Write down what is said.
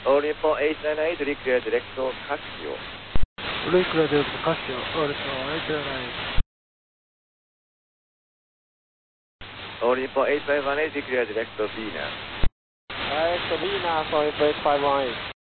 All Nippon 898, declare direct Casio. Declare direct Casio, All Nippon 898. All Nippon 8518, declare direct Venus. Direct Venus, All Nippon 8518.